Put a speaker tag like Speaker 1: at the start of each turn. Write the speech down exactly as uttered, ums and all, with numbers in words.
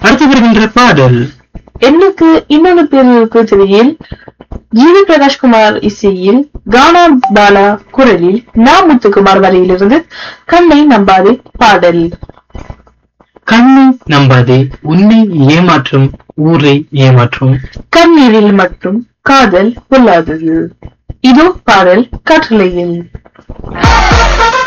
Speaker 1: அடுத்து வருகின்ற பாடல்
Speaker 2: எண்ணுக்கு இன்னொரு பேருக்கு திரையில் ஜிவி பிரகாஷ்குமார் இசையில் கானா பாலா குரலில் நா முத்துக்குமார் வரையிலிருந்து கண்ணை நம்பாதே பாடல்.
Speaker 1: கண்ணை நம்பாதே, உன்னை ஏமாற்றும் ஊரை ஏமாற்றும்,
Speaker 2: கண்ணீரில் மட்டும் காதல் கொள்ளாதது. இதோ பாடல் காற்றலையில்.